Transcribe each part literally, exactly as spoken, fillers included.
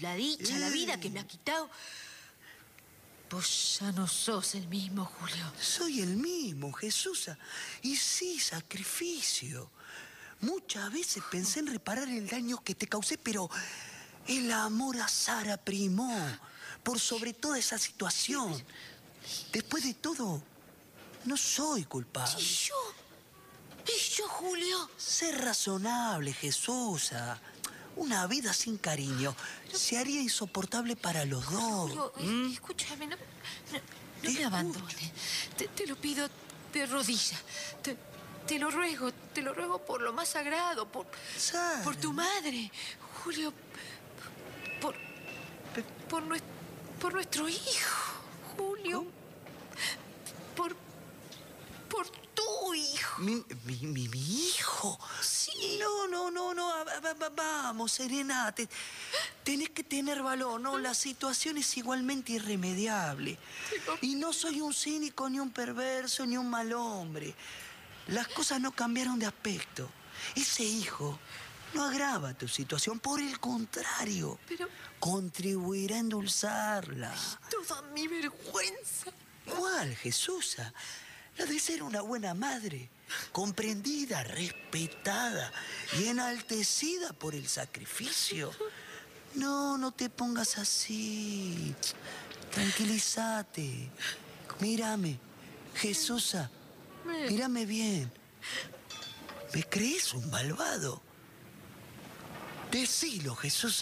la dicha, eh. la vida que me ha quitado. Vos ya no sos el mismo, Julio. Soy el mismo, Jesús. Y sí, sacrificio. Muchas veces pensé en reparar el daño que te causé, pero el amor a Sara primó por sobre toda esa situación. Después de todo, no soy culpable. ¿Y yo? ¿Y yo, Julio? Sé razonable, Jesús. Una vida sin cariño pero... se haría insoportable para los dos. Julio, ¿Mm? escúchame, no, no, no me abandones. Te, te lo pido de rodillas. Te, te lo ruego, te lo ruego por lo más sagrado, por, por tu madre, Julio, por, por, nuestro, por nuestro hijo, Julio, ¿cómo? por, por tu hijo. ¿Mi, mi, mi, mi hijo? Sí. No, no, no, no, vamos, Serena, te, tenés que tener valor, ¿no? La situación es igualmente irremediable. Y no soy un cínico, ni un perverso, ni un mal hombre. Las cosas no cambiaron de aspecto. Ese hijo no agrava tu situación, por el contrario. Pero... contribuirá a endulzarla. Ay, toda mi vergüenza. ¿Cuál, Jesús? La de ser una buena madre, comprendida, respetada y enaltecida por el sacrificio. No, no te pongas así. Tranquilízate. Mírame, Jesús. Mírame bien. ¿Me crees un malvado? Decilo, Jesús.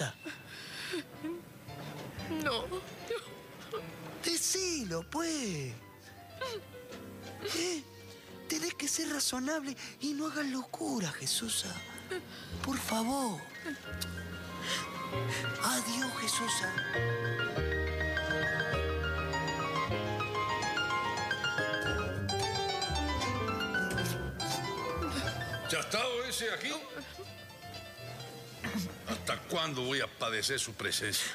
No. Decilo, pues. ¿Eh? Tenés que ser razonable y no hagas locura, Jesús. Por favor. Adiós, Jesús. ¿Ya ha estado ese aquí? ¿Hasta cuándo voy a padecer su presencia?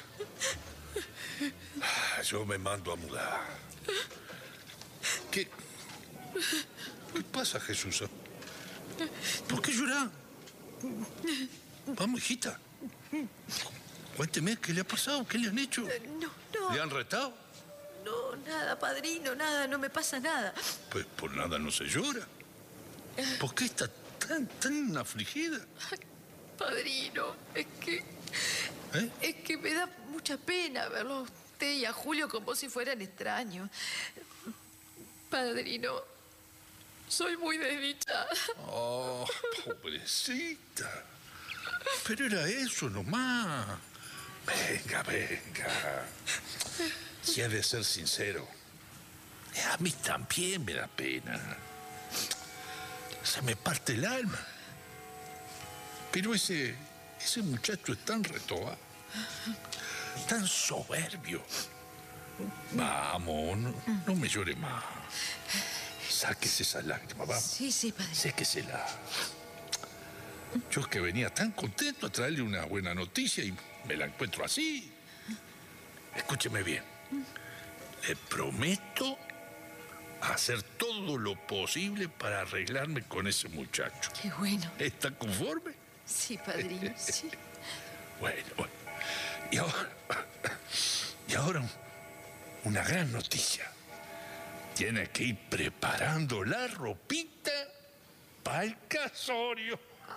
Yo me mando a mudar. ¿Qué? ¿Qué pasa, Jesús? ¿Por qué llorar? Vamos, hijita. Cuénteme, ¿qué le ha pasado? ¿Qué le han hecho? No, no. ¿Le han retado? No, nada, padrino, nada, no me pasa nada. Pues por nada no se llora. ¿Por qué está tan, tan afligida? Ay, padrino, es que... ¿Eh? Es que me da mucha pena verlo a usted y a Julio como si fueran extraños. Padrino, soy muy desdichada. Oh, pobrecita. Pero era eso nomás. Venga, venga. Si ha de ser sincero, a mí también me da pena. Se me parte el alma. Pero ese, ese muchacho es tan retobado, tan soberbio. Vamos, no, no me llore más. Sáquese esa lágrima, vamos. Sí, sí, padre. Séquesela. Yo que venía tan contento a traerle una buena noticia y me la encuentro así. Escúcheme bien. Le prometo hacer todo lo posible para arreglarme con ese muchacho. Qué bueno. ¿Está conforme? Sí, padrino, sí. Bueno, bueno. Y ahora, y ahora una gran noticia. Tiene que ir preparando la ropita para el casorio.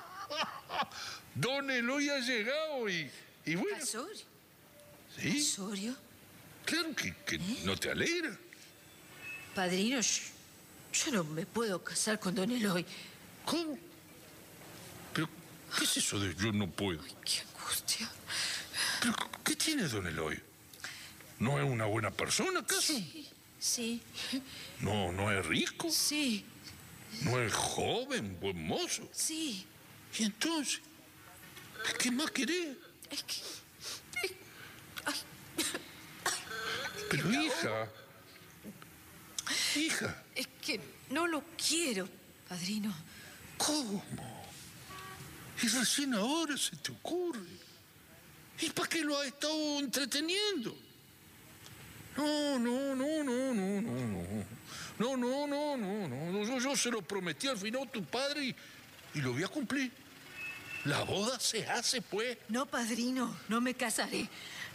Don Eloy ha llegado y, y bueno. ¿Casorio? ¿Sí? ¿Casorio? Claro que, que ¿Eh? no te alegra. Padrino, yo, yo no me puedo casar con don Eloy. ¿Cómo? ¿Pero qué es eso de yo no puedo? Ay, qué angustia. ¿Pero qué tiene don Eloy? ¿No es una buena persona, acaso? Sí, sí. ¿No, no es rico? Sí. ¿No es joven, buen mozo? Sí. ¿Y entonces? ¿Qué más querés? Es que... Es... Ay. Pero hija... Hija. Es que no lo quiero, padrino. ¿Cómo? Y recién ahora se te ocurre. ¿Y para qué lo has estado entreteniendo? No, no, no, no, no, no, no. No, no, no, no, no. Yo, yo se lo prometí al final a tu padre y, y lo voy a cumplir. La boda se hace, pues. No, padrino, no me casaré.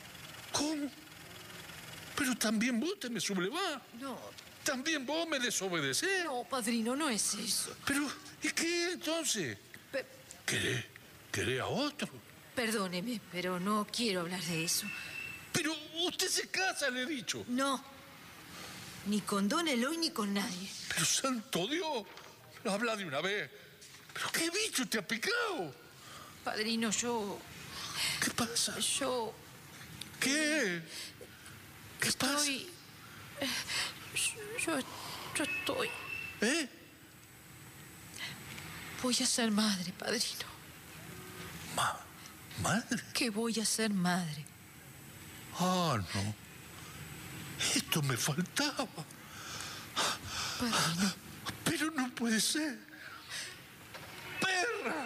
¿Cómo? Pero también vos te me sublevás. No. También vos me desobedecés. No, padrino, no es eso. Pero, ¿y qué entonces? Pe- ¿Querés, querés a otro? Perdóneme, pero no quiero hablar de eso. Pero usted se casa, le he dicho. No. Ni con Don Eloy ni con nadie. Pero santo Dios, habla de una vez. ¿Pero qué bicho te ha picado? Padrino, yo... ¿Qué pasa? Yo... ¿Qué? ¿Qué estoy... Yo, yo estoy... pasa? ¿Eh? Voy a ser madre, padrino. Ma, ¿Madre? Que voy a ser madre. Ah, no. Esto me faltaba. Padrino. Pero no puede ser. ¡Perra!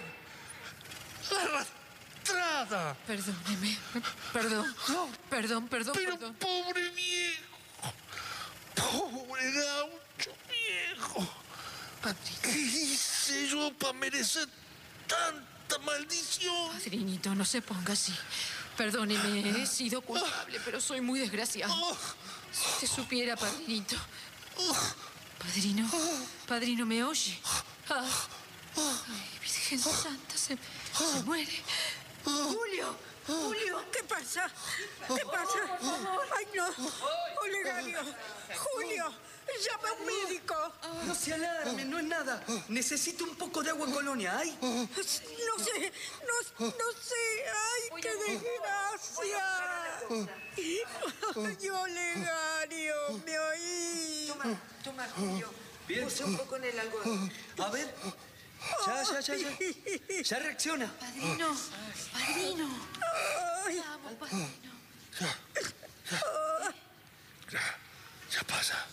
¡Arrastrada! Perdóneme. Perdón. Perdón, perdón, Pero perdón. pobre viejo. Pobre gaucho viejo. Padrino. ¿Qué hice yo para merecer tanta maldición? Padrinito, no se ponga así. Perdóneme, he sido culpable, pero soy muy desgraciado. Si usted supiera, padrinito. Padrino, padrino, ¿me oye? Ah. Ay, Virgen Santa, se, se muere. Julio, Julio. ¿Qué pasa? ¿Qué pasa? Ay, no. Olegario. Julio, llama a un médico. No se alarme, no es nada. Necesito un poco de agua colonia, ¿hay? No sé, no, no sé. Ay, qué desgracia. Ay, Olegario, me oí. Toma, toma, Julio. Bien. Puse un poco en el algodón. A ver. Ya, ya, ya, ya. Ya reacciona. Padrino, padrino. Ay. Vamos, padrino. Ya, ya. Ya, ya pasa.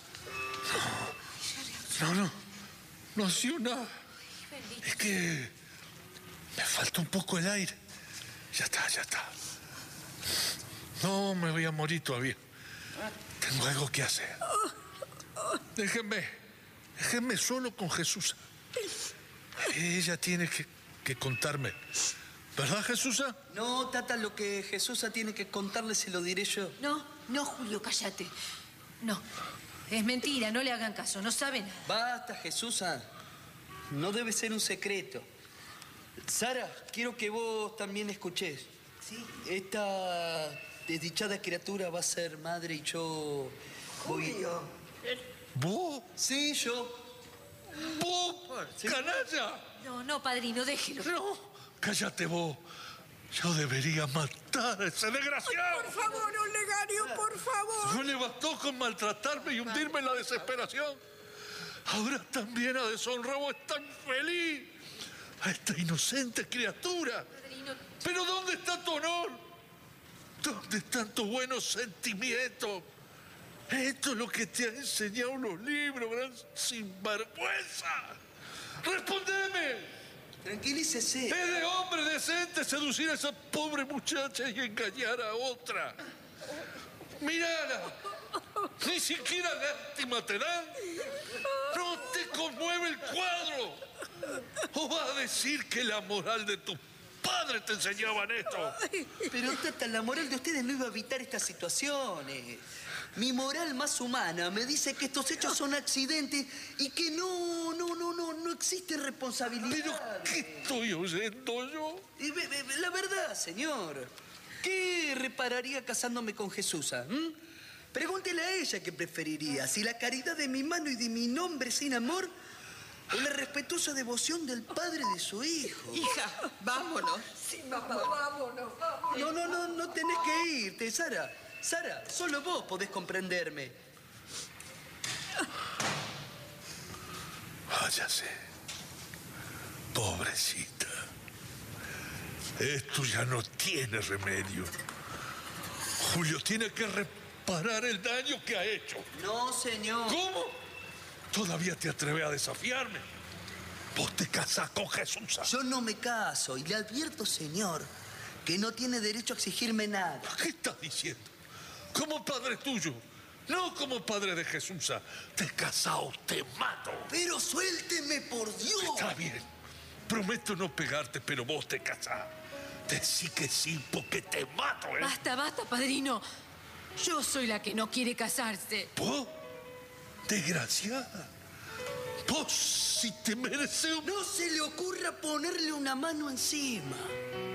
No, no, no. No ha sido nada. Es que me falta un poco el aire. Ya está, ya está. No me voy a morir todavía. Tengo algo que hacer. Déjenme, déjenme solo con Jesús. Ella tiene que, que contarme. ¿Verdad, Jesús? No, Tata, lo que Jesús tiene que contarle se lo diré yo. No, no, Julio, cállate. No, es mentira, no le hagan caso, no sabe nada. Basta, Jesús. No debe ser un secreto. Sara, quiero que vos también escuches. Sí. Esta desdichada criatura va a ser madre y yo voy... Julio. ¿Vos? Sí, yo. ¿Vos? Sí. ¡Canalla! No, no, padrino, déjelo. No, cállate vos. Yo debería matar a ese desgraciado. Por favor, Olegario, por favor. No le bastó con maltratarme y hundirme en la desesperación. Ahora también ha deshonrado a esta infeliz, a esta inocente criatura. Padrino. Pero ¿dónde está tu honor? ¿Dónde están tus buenos sentimientos? Esto es lo que te han enseñado los libros, gran sinvergüenza. ¡Respondeme! Tranquilícese. Es de hombre decente seducir a esa pobre muchacha y engañar a otra. Mírala. Ni siquiera lástima te dan. No te conmueve el cuadro. ¿O vas a decir que la moral de tus padres te enseñaban esto? Pero, Tata, la moral de ustedes no iba a evitar estas situaciones. Mi moral más humana me dice que estos hechos son accidentes y que no, no, no, no, no existe responsabilidad. ¿Pero qué estoy oyendo yo? Y ve- ve- La verdad, señor, ¿qué repararía casándome con Jesús? ah? ¿Mm? Pregúntele a ella qué preferiría, si la caridad de mi mano y de mi nombre sin amor o la respetuosa devoción del padre de su hijo. Hija, vámonos. Sí, mamá, vámonos, vámonos. No, no, no, no tenés que irte, Sara. Sara, solo vos podés comprenderme. Váyase. Pobrecita. Esto ya no tiene remedio. Julio tiene que reparar el daño que ha hecho. No, señor. ¿Cómo? ¿Todavía te atreves a desafiarme? Vos te casás con Jesús. Yo no me caso y le advierto, señor, que no tiene derecho a exigirme nada. ¿Qué estás diciendo? Como padre tuyo, no como padre de Jesús. Te casás o te mato. Pero suélteme, por Dios. Está bien. Prometo no pegarte, pero vos te casás. Decí que sí, porque te mato, ¿eh? Basta, basta, padrino. Yo soy la que no quiere casarse. ¿Vos? Desgraciada. Vos sí te mereces un... No se le ocurra ponerle una mano encima.